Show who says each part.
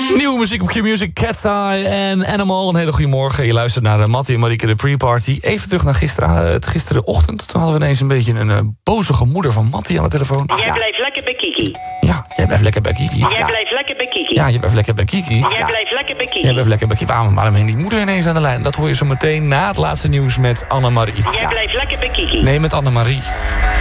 Speaker 1: Nieuwe muziek op Q-Music, Cat's Eye en Animal. Een hele goede morgen. Je luistert naar Mattie en Marieke de Pre-Party. Even terug naar gisterenochtend. Toen hadden we ineens een beetje een bozige moeder van Mattie aan de telefoon.
Speaker 2: Jij blijft lekker bij Kiki.
Speaker 1: Ja, jij blijft lekker bij Kiki.
Speaker 2: Jij blijft lekker bij Kiki.
Speaker 1: Ja, je blijft lekker bij Kiki.
Speaker 2: Jij blijft lekker bij Kiki.
Speaker 1: Jij blijft lekker bij Kiki. Waarom hing die moeder ineens aan de lijn? Dat hoor je zo meteen na het laatste nieuws met Annemarie.
Speaker 2: Jij blijft lekker bij Kiki.
Speaker 1: Nee, met Annemarie.